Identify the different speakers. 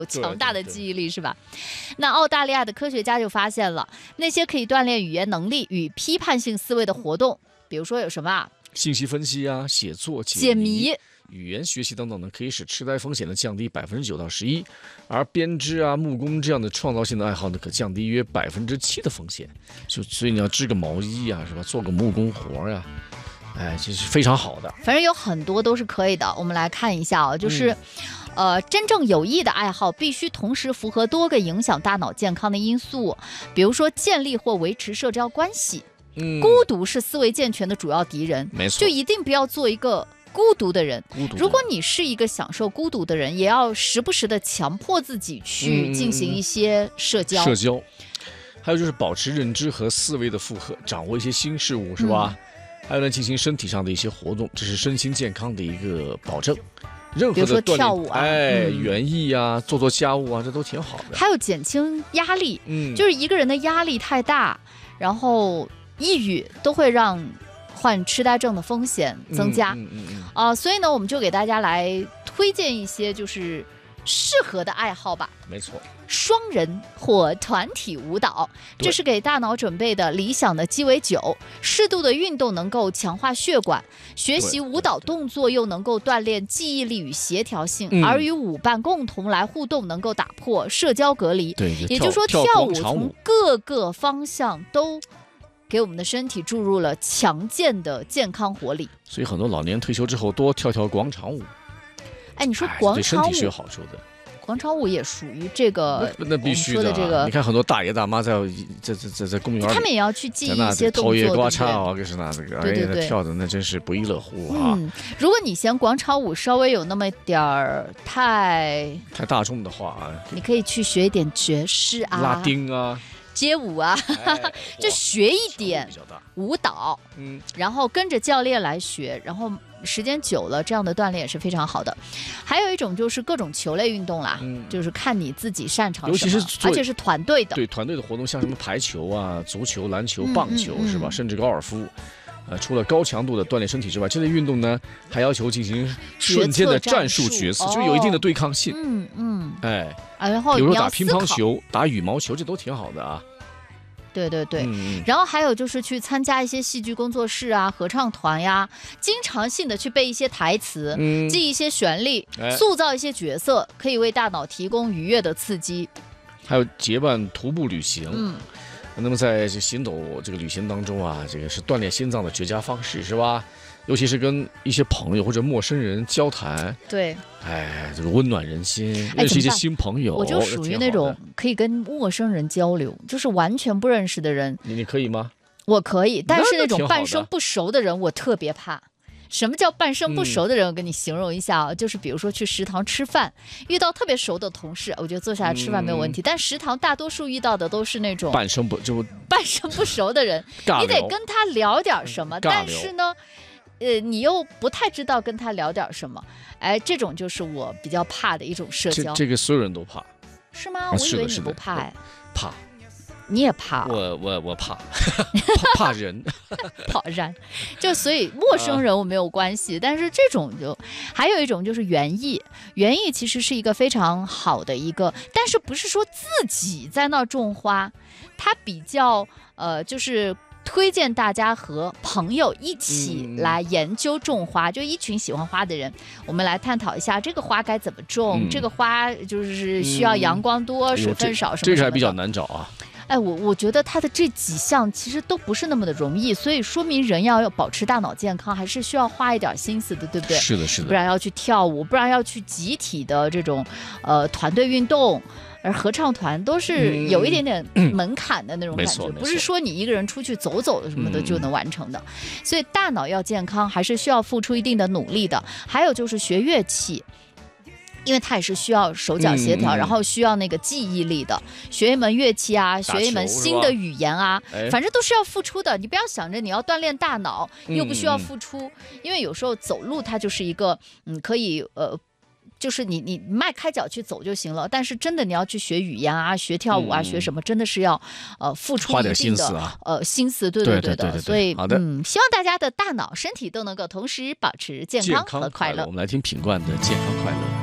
Speaker 1: 有强大的记忆力，是吧？那澳大利亚的科学家就发现了，那些可以锻炼语言能力与批判性思维的活动，比如说有什么啊？
Speaker 2: 信息分析啊，写作、
Speaker 1: 解谜。
Speaker 2: 语言学习等等呢，可以使痴呆风险的降低9%到11%，而编织啊、木工这样的创造性的爱好呢，可降低约7%的风险。所以你要织个毛衣啊，是吧？做个木工活呀，这是非常好的。
Speaker 1: 反正有很多都是可以的。我们来看一下啊，就是。真正有益的爱好必须同时符合多个影响大脑健康的因素，比如说建立或维持社交关系。孤独是思维健全的主要敌人，
Speaker 2: 没错，
Speaker 1: 就一定不要做一个孤独的人。如果你是一个享受孤独的人，也要时不时的强迫自己去进行一些社交。
Speaker 2: 还有就是保持认知和思维的负荷，掌握一些新事物，是吧？还有呢，进行身体上的一些活动，这是身心健康的一个保证。任何的锻炼，
Speaker 1: 跳舞啊，
Speaker 2: 园艺啊，做家务啊，这都挺好的。
Speaker 1: 还有减轻压力，就是一个人的压力太大，然后抑郁都会让患痴呆症的风险增加。所以呢，我们就给大家来推荐一些就是适合的爱好吧。
Speaker 2: 没错，
Speaker 1: 双人或团体舞蹈，这是给大脑准备的理想的鸡尾酒。适度的运动能够强化血管，学习舞蹈动作又能够锻炼记忆力与协调性，而与舞伴共同来互动，能够打破社交隔离。
Speaker 2: 对，
Speaker 1: 也就是说，跳舞从各个方向都给我们的身体注入了强健的健康活力。
Speaker 2: 所以很多老年退休之后多跳广场舞。
Speaker 1: 你说广场舞
Speaker 2: 对身体是有好处的。
Speaker 1: 广场舞也属于这个，
Speaker 2: 那必须的。
Speaker 1: 这个，
Speaker 2: 你看很多大爷大妈在公园里，
Speaker 1: 他们也要去记一些动作，
Speaker 2: 掏叶刮叉啊，这是那这个，
Speaker 1: 对，
Speaker 2: 跳的那真是不亦乐乎啊。
Speaker 1: 如果你嫌广场舞稍微有那么点儿太
Speaker 2: 大众的话，
Speaker 1: 你可以去学一点爵士啊、
Speaker 2: 拉丁啊、
Speaker 1: 街舞啊，就学一点舞蹈，然后跟着教练来学，然后时间久了，这样的锻炼也是非常好的。还有一种就是各种球类运动啦，就是看你自己擅长什么，而且是团队的。
Speaker 2: 对团队的活动，像什么排球啊、足球、篮球、棒球，是吧？甚至高尔夫。除了高强度的锻炼身体之外，这类运动呢还要求进行瞬间的战术决策，就有一定的对抗性。
Speaker 1: 然后
Speaker 2: 比如说打乒乓球、打羽毛球，这都挺好的啊。
Speaker 1: 对，然后还有就是去参加一些戏剧工作室啊、合唱团呀，经常性的去背一些台词，记一些旋律，塑造一些角色，可以为大脑提供愉悦的刺激。
Speaker 2: 还有结伴徒步旅行，那么在行走这个旅行当中啊，这个是锻炼心脏的绝佳方式，是吧？尤其是跟一些朋友或者陌生人交谈，
Speaker 1: 对，
Speaker 2: 这个温暖人心，认识一些新朋友。
Speaker 1: 我就属于那种可以跟陌生人交流，就是完全不认识的人。
Speaker 2: 你可以吗？
Speaker 1: 我可以，但是那种半生不熟的人，我特别怕。什么叫半生不熟的人？我跟你形容一下啊，就是比如说去食堂吃饭，遇到特别熟的同事，我觉得坐下来吃饭没有问题。但食堂大多数遇到的都是那种
Speaker 2: 半生不
Speaker 1: 熟的人，你得跟他聊点什么，但是呢，你又不太知道跟他聊点什么，这种就是我比较怕的一种社交。
Speaker 2: 这个所有人都怕，
Speaker 1: 是吗？我以为你不怕。
Speaker 2: 怕。
Speaker 1: 你也怕？
Speaker 2: 我怕怕人
Speaker 1: 怕人，就所以陌生人我没有关系，但是这种就还有一种就是园艺其实是一个非常好的一个，但是不是说自己在那种花，它比较就是推荐大家和朋友一起来研究种花，就一群喜欢花的人，我们来探讨一下这个花该怎么种，这个花就是需要阳光多、水分少什么的。
Speaker 2: 这个还比较难找啊。
Speaker 1: 我觉得它的这几项其实都不是那么的容易，所以说明人要保持大脑健康，还是需要花一点心思的，对不对？
Speaker 2: 是的，
Speaker 1: 不然要去跳舞，不然要去集体的这种团队运动，而合唱团都是有一点点门槛的那种感觉，不是说你一个人出去走走什么的就能完成的。所以大脑要健康，还是需要付出一定的努力的。还有就是学乐器。因为它也是需要手脚协调，然后需要那个记忆力的。学一门乐器啊，学一门新的语言啊，反正都是要付出的。你不要想着你要锻炼大脑，又不需要付出。因为有时候走路它就是一个，可以就是你迈开脚去走就行了。但是真的你要去学语言啊，学跳舞啊，学什么，真的是要付出一定的心思，对的。所以希望大家的大脑、身体都能够同时保持健康和快乐。
Speaker 2: 我们来听品冠的《健康快乐》。